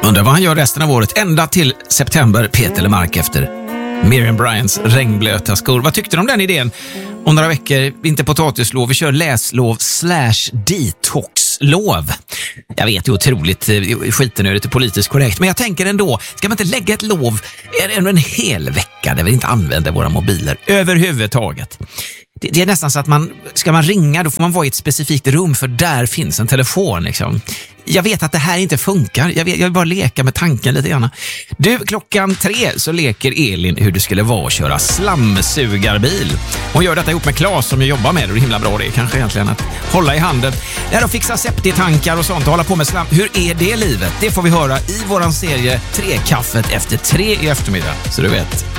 Undrar vad han gör resten av året, ända till september, Peter Lemark efter Miriam Bryants regnblöta skor. Vad tyckte du om den idén? Om några veckor, inte potatislov, vi kör läslov / detoxlov. Jag vet, det är otroligt skitenödigt och politiskt korrekt, men jag tänker ändå, ska man inte lägga ett lov en hel vecka där vi inte använder våra mobiler överhuvudtaget? Det är nästan så att ska man ringa, då får man vara i ett specifikt rum, för där finns en telefon liksom. Jag vet att det här inte funkar. Jag vill bara leka med tanken lite grann. Du, 3:00 så leker Elin hur det skulle vara att köra slamsugarbil. Hon gör detta ihop med Claes som jag jobbar med. Det är himla bra det kanske egentligen att hålla i handen. Det här att fixa septitankar och sånt och hålla på med slam. Hur är det livet? Det får vi höra i våran serie 3 kaffet efter 3 i eftermiddag. Så du vet.